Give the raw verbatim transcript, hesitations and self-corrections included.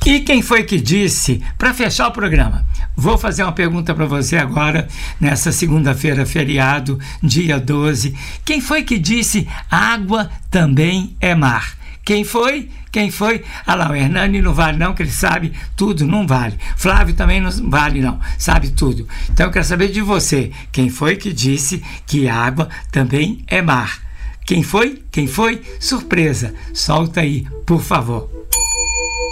E quem foi que disse, para fechar o programa, vou fazer uma pergunta para você agora, nessa segunda-feira, feriado, dia doze. Quem foi que disse água também é mar? Quem foi? Quem foi? Ah lá, o Hernani não vale não, que ele sabe tudo, não vale. Flávio também não vale não, sabe tudo. Então eu quero saber de você, quem foi que disse que água também é mar? Quem foi? Quem foi? Surpresa. Solta aí, por favor.